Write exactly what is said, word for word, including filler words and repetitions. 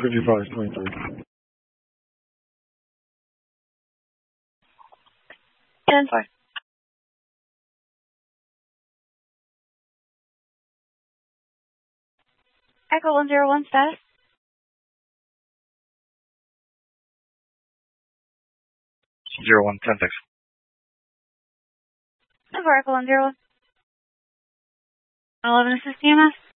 fifty-five twenty-three. ten five. Echo one zero one status. Zero one ten six. For Echo one zero one. eleven assist E M S.